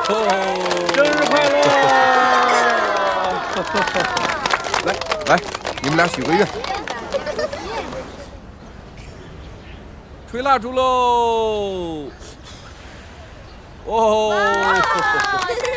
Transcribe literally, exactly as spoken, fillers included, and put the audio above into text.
生日快乐！ 来来，你们俩许个愿。 吹蜡烛喽！哦。